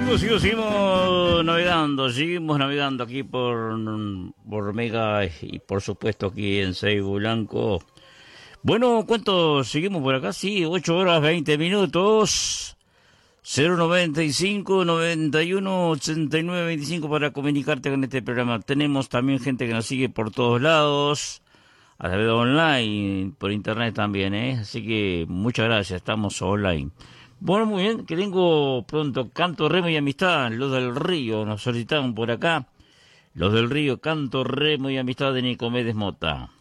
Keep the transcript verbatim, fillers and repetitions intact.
Seguimos, seguimos, seguimos navegando, seguimos navegando aquí por, por Mega y por supuesto aquí en Seibu Blanco. Bueno, ¿cuánto seguimos por acá? Sí, ocho horas veinte minutos. cero noventa y cinco, noventa y uno, ochenta y nueve, veinticinco para comunicarte con este programa. Tenemos también gente que nos sigue por todos lados, a través de online, por internet también, ¿eh? Así que muchas gracias, estamos online. Bueno, muy bien, que tengo pronto Canto, Remo y Amistad, los del Río, nos solicitaron por acá. Los del Río, Canto, Remo y Amistad de Nicomedes Mota.